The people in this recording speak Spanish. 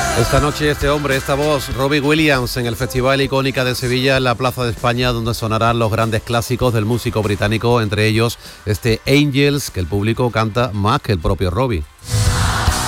Esta noche este hombre, esta voz, Robbie Williams, en el Festival Icónica de Sevilla, en la Plaza de España, donde sonarán los grandes clásicos del músico británico, entre ellos este Angels, que el público canta más que el propio Robbie.